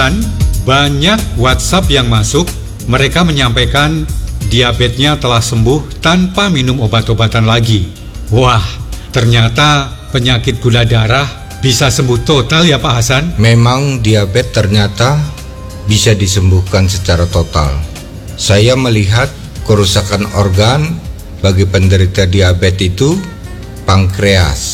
Banyak WhatsApp yang masuk, mereka menyampaikan diabetesnya telah sembuh tanpa minum obat-obatan lagi. Wah, ternyata penyakit gula darah bisa sembuh total ya Pak Hasan? Memang diabetes ternyata bisa disembuhkan secara total. Saya melihat kerusakan organ bagi penderita diabetes itu pankreas,